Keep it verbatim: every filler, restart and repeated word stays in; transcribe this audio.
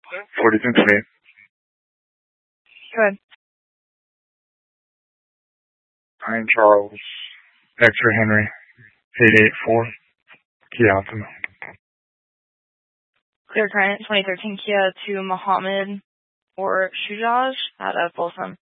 forty-two twenty-eight. Go ahead. Pine Charles, X-Ray Henry, eight eight four, Kia Optima. Clear current twenty thirteen Kia to Muhammad or Shujaj at uh, Folsom.